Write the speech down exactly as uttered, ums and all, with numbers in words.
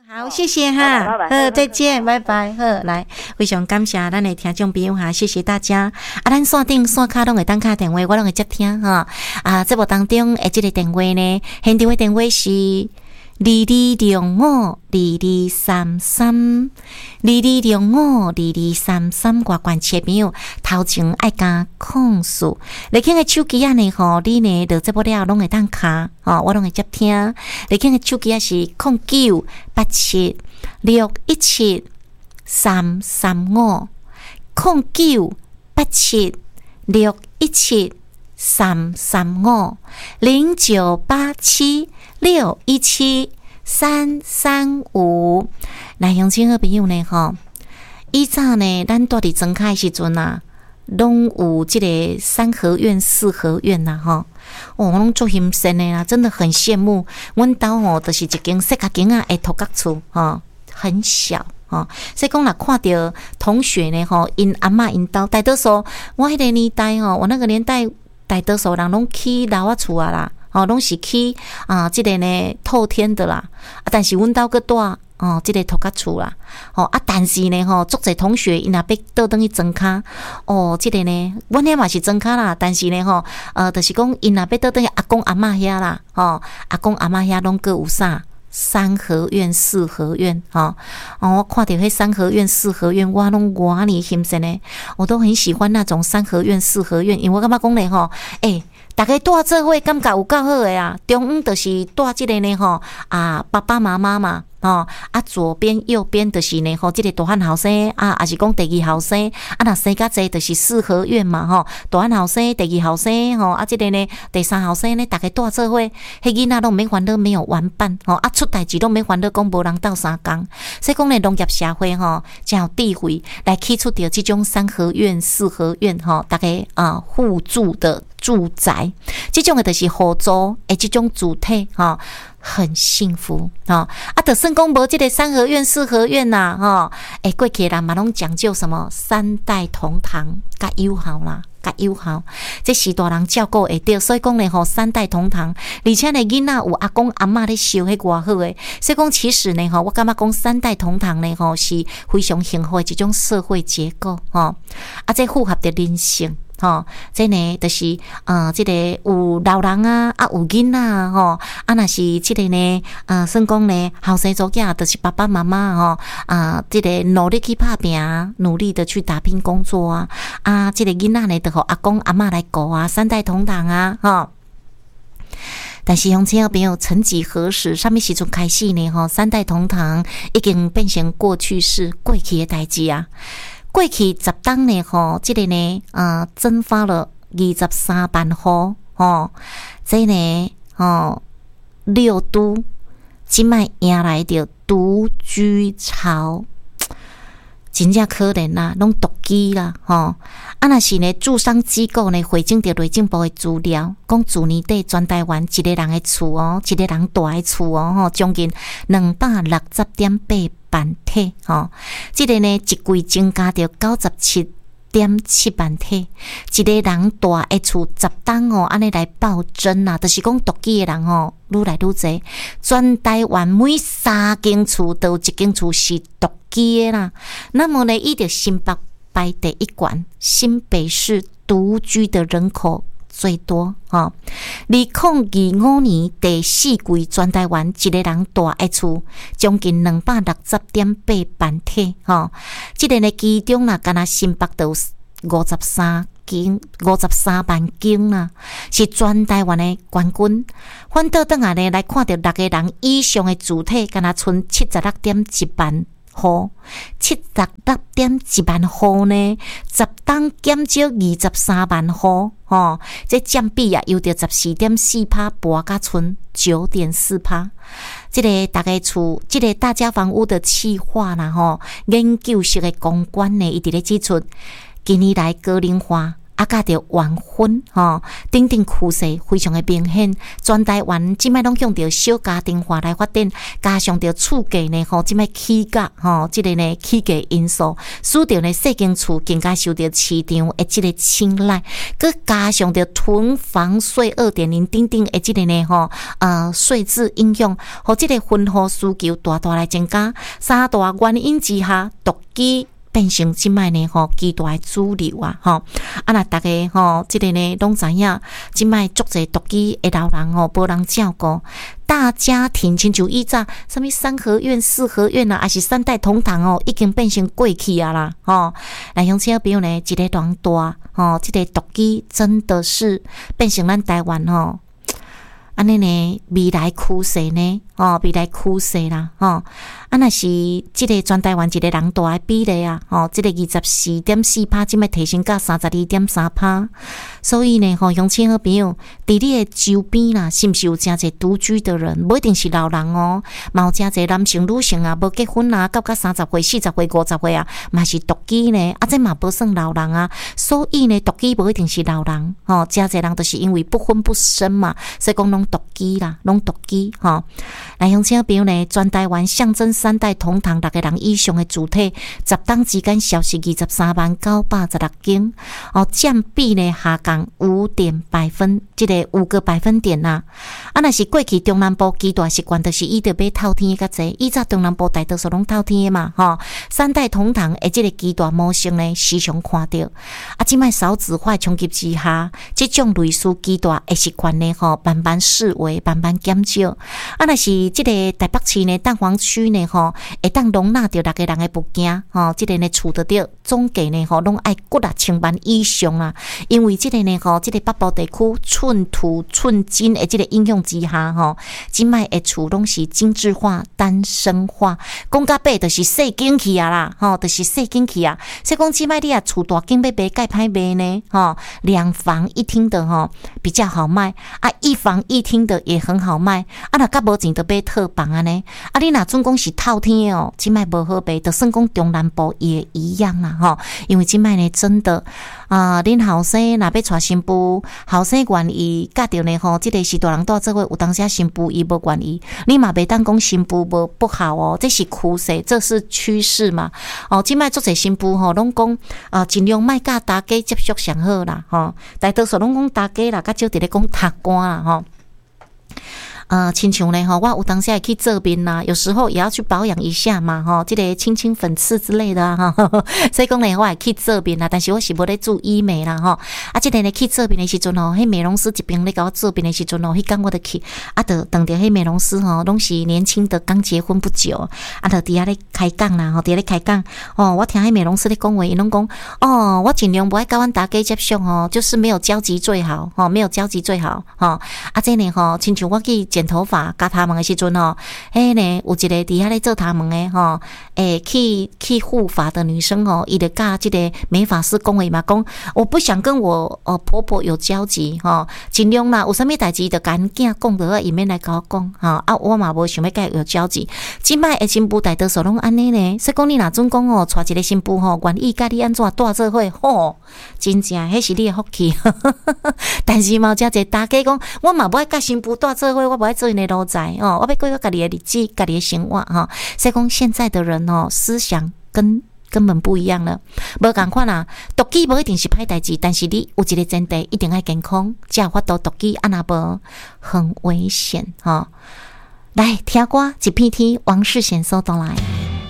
好，谢谢哈，好，再见，拜拜，好，来，非常感谢咱的听众朋友哈，谢谢大家。啊，咱线顶线卡拢会当卡电话，我拢会接听哈。啊，节目当中诶，这个电话呢，现场的电话是二二六五二二三三，二二六五二二三三，外关切朋友头前爱加控诉，你看个手机啊呢吼，你呢到节目了拢会当卡，吼，我拢会接听。你看个手机啊是空九八七六一七三三五，空九八七六一七三三五，零九八七六一七三三五。来，乡亲好朋友呢吼，以前呢，咱住伫庄卡的时阵啊，拢有这个三合院、四合院呐吼。哦，我拢做欣赏的啦，真的很羡慕。阮兜吼，就是一间细甲间啊，的土角厝吼，很小。哦，所以讲啦，看到同学呢吼，因阿嬷因兜大多数，我迄个年代吼，我那个年代大多数人拢起老啊厝啊啦，哦，拢是起啊，即、這個呢透天的啦，啊，但是阮兜个住哦，即、這個土角厝啦，哦啊，但是呢吼，足侪同學因若要倒轉去莊卡，哦，即、這個呢，阮遐嘛是莊卡啦，但是呢吼，呃，就是講因若要倒轉去阿公阿嬷遐啦，哦，阿公阿嬷遐攏個有啥？三合院、四合院，哈、哦，哦，我看到迄三合院、四合院，我拢偌尼欣赏呢，我都很喜歡那種三合院、四合院，因為我感覺講咧吼，誒、欸，大家住做伙感覺有夠好誒啊，中午就是住即個呢吼，啊，爸爸媽媽嘛。哦，啊，左邊右邊就是呢，吼，即個大漢後生啊，也是講第二後生啊，若生較濟就是四合院嘛，吼，大漢後生、第二後生，吼，啊，即個呢，第三後生呢，大家住做伙，迄囡仔攏免煩惱沒有玩伴，吼，啊，出代志攏免煩惱講無人鬥相共，所以講呢，農業社會吼，真有智慧來起出着即種三合院、四合院，吼，大家啊互助的住宅，即種嘅就是合租誒，即種主體，吼。很幸福哦啊！得算講無這個三合院、四合院呐，吼、哦，誒，過去人嘛攏講究什麼三代同堂，甲友好啦，甲友好，這是大人照顧會到，所以講咧吼，三代同堂，而且呢囡仔有阿公阿嬷咧收，迄偌好誒，所以講其實呢吼，我感覺講三代同堂呢吼是非常幸福誒一種社會結構吼、哦，啊，這符合的人性。吼、哦，這呢就是呃，這個有老人啊，啊有囡仔啊，吼，啊若是這個呢，呃，算講呢，後生族囝就是爸爸媽媽吼，啊，這個努力去打拼，努力的去打拼工作啊，啊，這個囡仔呢，就互阿公阿嬷來顧啊，三代同堂啊，吼、哦。但是鄉親朋友，曾幾何時，啥物時陣開始呢？吼，三代同堂已經變成過去式、過去的代誌啊。過去十當呢，吼，這個呢，呃，蒸發了二十三萬戶，吼，這呢，吼，六都即擺迎來着獨居潮，真正可憐啦，攏獨居啦，吼。啊，若是呢，住商機構呢，回證着內政部的資料，講去年底全台灣一個人的厝哦，一個人住的厝哦，吼，將近兩百六十點八萬體，吼，這個呢，一季增加到九十七點七萬體，一個人住的厝十當哦，安尼來報真啊，就是講獨居的人哦，愈來愈濟，全台灣每三間厝都有一間厝是獨居的啦。那麼呢，伊就新北排第一關，新北市獨居的人口最多哈。二零二五年第四季，全台灣一個人住的厝將近兩百六十點八萬體哈。這個呢，其中啦，敢若新北都五十三間，五十三萬間啦，是全台灣的冠軍。反倒轉來呢，來看到六個人以上的主體，敢若剩七十六點一萬。戶七十六點一萬戶呢，十當減少二十三萬戶，哦，這佔比啊，有到十四點四趴，跋甲剩九點四趴。這個大家厝，這個大家房屋的企劃啦，吼，研究式的公關呢，伊佇咧指出，近年來高齡化。 啊，甲着缘分吼，等等趋势非常的明显。全台湾即摆拢向着小家庭化来发展，加上着厝价呢吼，即摆起价吼，即个呢起价因素，使得呢细间厝更加受到市场的即个青睐，佮加上着囤房税二点零等等的即个呢吼，呃税制应用，互即个婚后需求大大来增加。三大原因之下，独居变成即摆呢吼，极大的主流啊吼。啊那大家吼，即个呢拢知影，即摆足侪独居的老人吼，无人照顾。大家庭亲像以前什么三合院、四合院啊，还是三代同堂哦，已经变成过去啊啦吼。来乡亲朋友呢，一个人大吼，即个独居真的是变成咱台湾吼。安尼呢，未来趋势呢，哦，未来趋势啦，吼，啊，若是即个全台湾一个人大的比例啊，吼，即个二十四点四趴，即摆提升到三十二点三趴，所以呢，吼，乡亲好朋友，伫你的周边啦，是毋是有诚侪独居的人？不一定是老人哦，嘛有诚侪男性、女性啊，无结婚啊，到到三十岁、四十岁、五十岁啊，嘛是独居呢，啊，这嘛无算老人啊，所以呢，独居无一定是老人，吼，诚侪人都是因为不婚不生嘛，所以讲拢独居啦，拢独居吼。来乡亲朋友呢，全台湾象征三代同堂六个人以上的主体，十档之间消失二十三万九百十六间，哦，占比呢下降五点百分，这个五个百分点呐、啊。啊，若是过去中南部极大习惯，就是伊着要透天较济，以前中南部大多数拢透天的嘛，吼、哦，三代同堂的这个极大模式呢，时常看到。啊，即摆少子化冲击之下，这种类似极大的习惯呢，吼，慢慢式微，慢慢减少。啊，若是这个台北市呢，蛋黄区呢，吼，会当容纳着六个人的物件，吼，这个呢，厝得着总价呢，吼，拢爱几啊千万以上啊。因为这个呢，吼，这个北部地区寸土寸金的这个应用之下，吼，即卖的厝拢是精致化、单身化，讲到尾就是细间去啊啦，吼，就是细间去啊。所以讲即卖你啊，厝大间要卖，该歹卖呢，吼，两房一厅的吼比较好卖啊，一房一厅的也很好卖啊，若甲无钱就买套房啊呢，啊，你若准讲是透天哦，即卖无好卖，就算讲中南部也一样啦，吼，因为即卖呢真的啊，恁后生若要娶新妇，后生愿意嫁着呢吼，即个是大人带做伙，有当时新妇伊无愿意，你嘛袂当讲新妇无不好哦，这是趋势，这是趋势嘛，哦，即卖足侪新妇吼，拢讲啊，尽量莫甲大家接触上好啦，吼，大多数拢讲大家啦，较少伫咧讲读官啦，吼。呃，亲像呢，吼，我有当时也去做面啦，有时候也要去保养一下嘛，吼，这个清清粉刺之类的啊，哈，所以讲呢，我也去做面啦，但是我是无咧做医美啦，吼，啊，这个呢去做面的时阵吼，迄美容师一边咧甲我做面的时阵吼，迄天我就去，啊，就当着迄美容师吼，拢是年轻的，刚结婚不久，啊，就伫遐咧开讲啦，吼，伫遐咧开讲，哦，我听迄美容师咧讲话，伊拢讲，哦，我尽量不爱甲阮大家接触吼，就是没有交集最好，吼，没有交集最好，吼，啊，这呢吼，亲像我去剪头发、夹头毛的时阵吼，迄呢有一个伫遐咧做头毛的吼，诶，去去护发的女生吼，伊就甲这个美发师讲话嘛，讲我不想跟我呃婆婆有交集吼，尽量啦，有啥物代志就甲因囝讲着，伊免来甲我讲吼，啊，我嘛无想要甲伊有交集。即摆的新妇大多数拢安尼呢，所以讲你若准讲哦，娶一个新妇吼，愿意甲你安怎带做伙吼，真正迄是你的福气。但是嘛，有诚济大家讲，我嘛无爱甲新妇带做伙，我无爱做因的路仔哦，我要过我家己的日子，家己的生活哈。所以讲现在的人哦，思想跟根本不一样了，无共款啦。独居无一定是歹代志，但是你有一个前提，一定要健康，才有法度独居，啊那无很危险哈。来听歌，一片天，王世贤收倒来。